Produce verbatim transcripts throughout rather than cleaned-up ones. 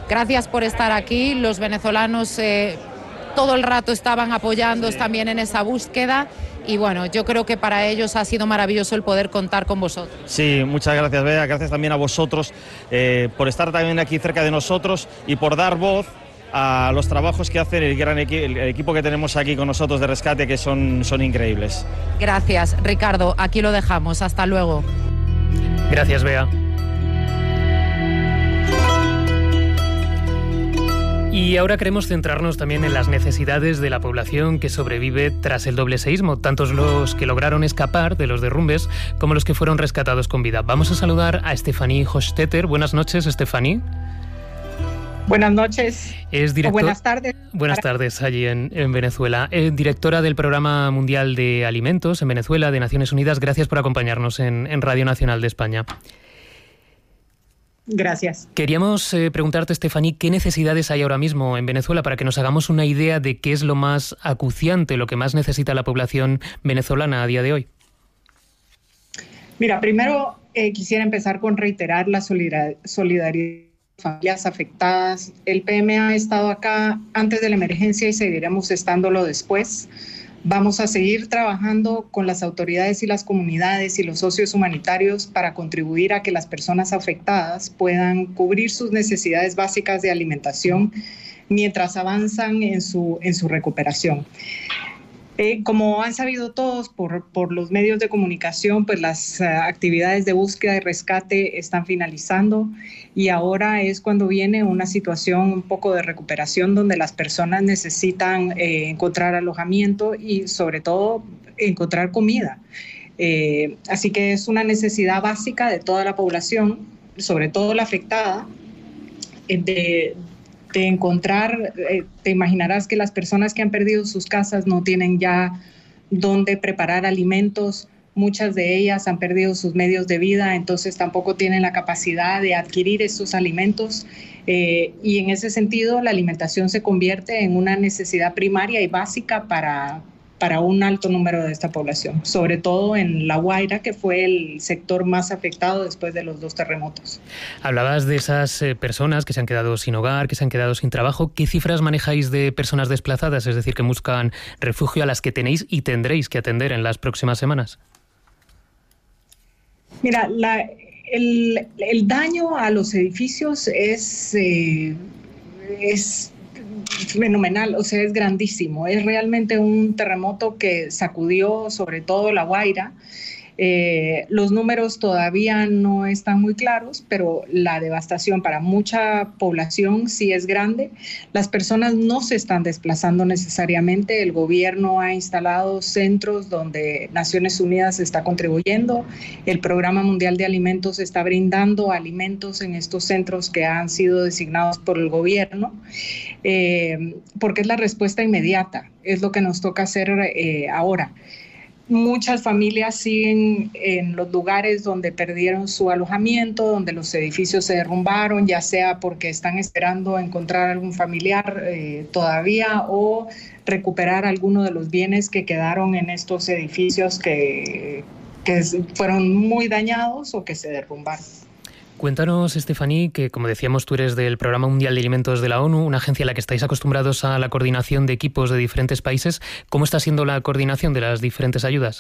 gracias por estar aquí. Los venezolanos eh, todo el rato estaban apoyando también en esa búsqueda. Y bueno, yo creo que para ellos ha sido maravilloso el poder contar con vosotros. Sí, muchas gracias, Bea, gracias también a vosotros eh, por estar también aquí cerca de nosotros y por dar voz a los trabajos que hace el gran equi el equipo que tenemos aquí con nosotros de rescate, que son, son increíbles. Gracias, Ricardo, aquí lo dejamos, hasta luego. Gracias, Bea. Y ahora queremos centrarnos también en las necesidades de la población que sobrevive tras el doble seísmo, tantos los que lograron escapar de los derrumbes como los que fueron rescatados con vida. Vamos a saludar a Stefanie Hochstetter. Buenas noches, Stefanie. Buenas noches. Es director... Buenas tardes. Buenas tardes allí en, en Venezuela. Es directora del Programa Mundial de Alimentos en Venezuela de Naciones Unidas. Gracias por acompañarnos en, en Radio Nacional de España. Gracias. Queríamos eh, preguntarte, Stefanie, ¿qué necesidades hay ahora mismo en Venezuela para que nos hagamos una idea de qué es lo más acuciante, lo que más necesita la población venezolana a día de hoy? Mira, primero eh, quisiera empezar con reiterar la solidaridad de familias afectadas. El P M A ha estado acá antes de la emergencia y seguiremos estándolo después. Vamos a seguir trabajando con las autoridades y las comunidades y los socios humanitarios para contribuir a que las personas afectadas puedan cubrir sus necesidades básicas de alimentación mientras avanzan en su, en su recuperación. Eh, como han sabido todos por, por los medios de comunicación, pues las uh, actividades de búsqueda y rescate están finalizando y ahora es cuando viene una situación un poco de recuperación donde las personas necesitan eh, encontrar alojamiento y sobre todo encontrar comida. Eh, así que es una necesidad básica de toda la población, sobre todo la afectada, eh, de de encontrar, eh, te imaginarás que las personas que han perdido sus casas no tienen ya dónde preparar alimentos, muchas de ellas han perdido sus medios de vida, entonces tampoco tienen la capacidad de adquirir estos alimentos eh, y en ese sentido la alimentación se convierte en una necesidad primaria y básica para, para un alto número de esta población, sobre todo en La Guaira, que fue el sector más afectado después de los dos terremotos. Hablabas de esas eh, personas que se han quedado sin hogar, que se han quedado sin trabajo. ¿Qué cifras manejáis de personas desplazadas, es decir, que buscan refugio, a las que tenéis y tendréis que atender en las próximas semanas? Mira, la, el, el daño a los edificios es... Eh, es fenomenal, o sea, es grandísimo. Es realmente un terremoto que sacudió sobre todo La Guaira. Eh, los números todavía no están muy claros, pero la devastación para mucha población sí es grande. Las personas no se están desplazando necesariamente. El gobierno ha instalado centros donde Naciones Unidas está contribuyendo. El Programa Mundial de Alimentos está brindando alimentos en estos centros que han sido designados por el gobierno, eh, porque es la respuesta inmediata, es lo que nos toca hacer eh, ahora. Muchas familias siguen en los lugares donde perdieron su alojamiento, donde los edificios se derrumbaron, ya sea porque están esperando encontrar algún familiar eh, todavía o recuperar alguno de los bienes que quedaron en estos edificios que, que fueron muy dañados o que se derrumbaron. Cuéntanos, Stefanie, que como decíamos tú eres del Programa Mundial de Alimentos de la ONU, una agencia a la que estáis acostumbrados a la coordinación de equipos de diferentes países. ¿Cómo está siendo la coordinación de las diferentes ayudas?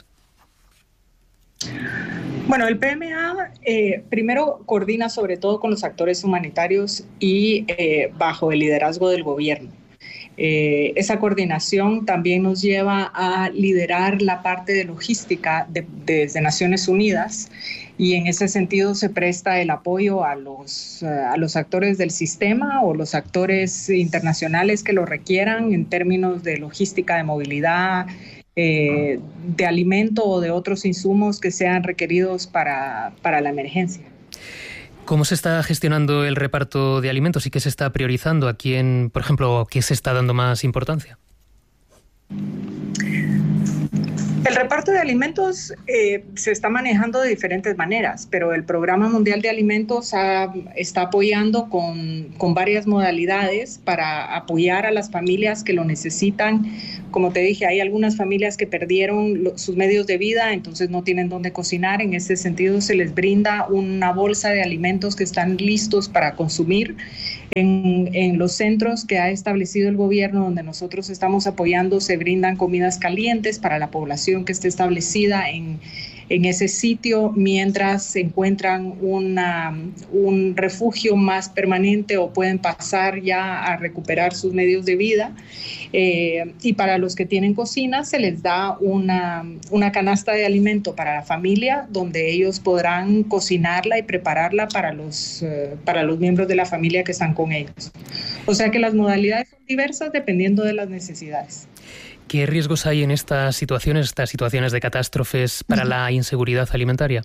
Bueno, el P M A eh, primero coordina sobre todo con los actores humanitarios y eh, bajo el liderazgo del gobierno. Eh, esa coordinación también nos lleva a liderar la parte de logística de, de, desde Naciones Unidas y en ese sentido se presta el apoyo a los, uh, a los actores del sistema o los actores internacionales que lo requieran en términos de logística de movilidad, eh, de alimento o de otros insumos que sean requeridos para, para la emergencia. ¿Cómo se está gestionando el reparto de alimentos y qué se está priorizando? ¿A quién, por ejemplo, qué se está dando más importancia? El reparto de alimentos eh, se está manejando de diferentes maneras, pero el Programa Mundial de Alimentos ha, está apoyando con, con varias modalidades para apoyar a las familias que lo necesitan. Como te dije, hay algunas familias que perdieron lo, sus medios de vida, entonces no tienen dónde cocinar. En ese sentido, se les brinda una bolsa de alimentos que están listos para consumir. En, en los centros que ha establecido el gobierno, donde nosotros estamos apoyando, se brindan comidas calientes para la población que esté establecida en, en ese sitio, mientras se encuentran una, un refugio más permanente o pueden pasar ya a recuperar sus medios de vida. Eh, y para los que tienen cocina, se les da una, una canasta de alimento para la familia, donde ellos podrán cocinarla y prepararla para los, eh, para los miembros de la familia que están con ellos. O sea que las modalidades son diversas dependiendo de las necesidades. ¿Qué riesgos hay en estas situaciones, estas situaciones de catástrofes para la inseguridad alimentaria?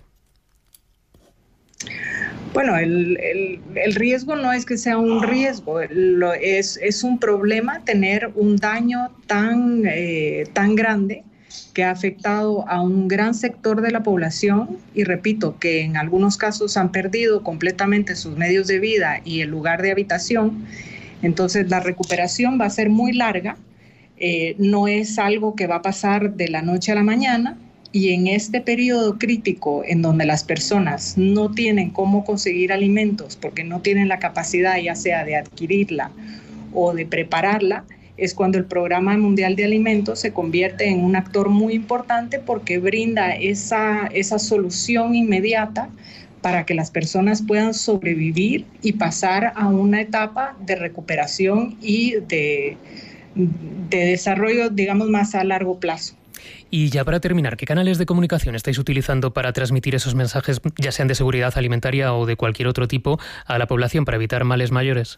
Bueno, el, el, el riesgo no es que sea un riesgo, lo, es, es un problema tener un daño tan, eh, tan grande que ha afectado a un gran sector de la población y repito que en algunos casos han perdido completamente sus medios de vida y el lugar de habitación. Entonces la recuperación va a ser muy larga, eh, no es algo que va a pasar de la noche a la mañana. Y en este periodo crítico en donde las personas no tienen cómo conseguir alimentos porque no tienen la capacidad ya sea de adquirirla o de prepararla, es cuando el Programa Mundial de Alimentos se convierte en un actor muy importante porque brinda esa, esa solución inmediata para que las personas puedan sobrevivir y pasar a una etapa de recuperación y de, de desarrollo, digamos, más a largo plazo. Y ya para terminar, ¿qué canales de comunicación estáis utilizando para transmitir esos mensajes, ya sean de seguridad alimentaria o de cualquier otro tipo, a la población para evitar males mayores?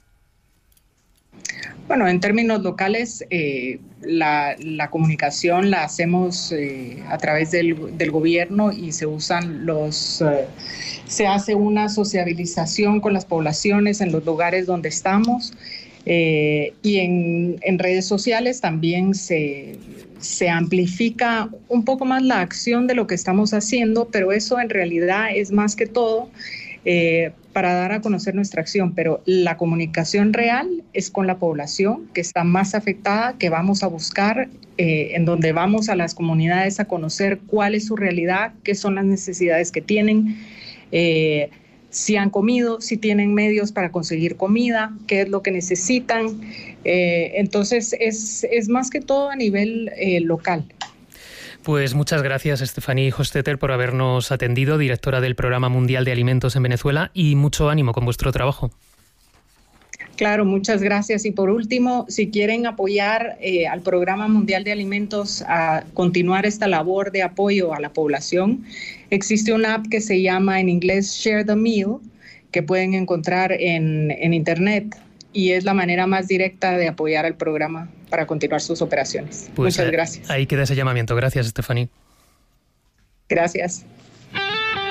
Bueno, en términos locales, eh, la, la comunicación la hacemos eh, a través del, del gobierno y se usan los, eh, se hace una sociabilización con las poblaciones en los lugares donde estamos. Eh, y en, en redes sociales también se, se amplifica un poco más la acción de lo que estamos haciendo, pero eso en realidad es más que todo eh, para dar a conocer nuestra acción. Pero la comunicación real es con la población que está más afectada, que vamos a buscar, eh, en donde vamos a las comunidades a conocer cuál es su realidad, qué son las necesidades que tienen, eh, si han comido, si tienen medios para conseguir comida, qué es lo que necesitan. Eh, entonces, es, es más que todo a nivel eh, local. Pues muchas gracias, Stephanie Hostetter, por habernos atendido, directora del Programa Mundial de Alimentos en Venezuela, y mucho ánimo con vuestro trabajo. Claro, muchas gracias. Y por último, si quieren apoyar eh, al Programa Mundial de Alimentos a continuar esta labor de apoyo a la población, existe una app que se llama en inglés Share the Meal, que pueden encontrar en, en internet, y es la manera más directa de apoyar al programa para continuar sus operaciones. Pues muchas gracias. Ahí queda ese llamamiento. Gracias, Stephanie. Gracias.